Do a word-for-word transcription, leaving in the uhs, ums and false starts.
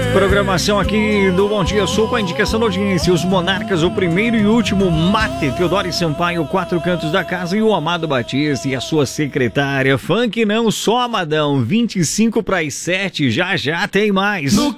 Programação aqui do Bom Dia Sul com a indicação da audiência. Os Monarcas, o primeiro e último mate. Teodoro Sampaio, Quatro Cantos da Casa e o Amado Batista e a sua secretária. Funk não, só Amadão. vinte e cinco para as sete, já já tem mais. No